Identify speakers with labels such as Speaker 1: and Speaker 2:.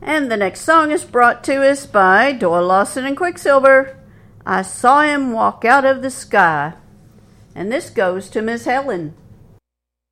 Speaker 1: And the next song is brought to us by Doyle Lawson and Quicksilver. I saw him walk out of the sky. And this goes to Miss Helen.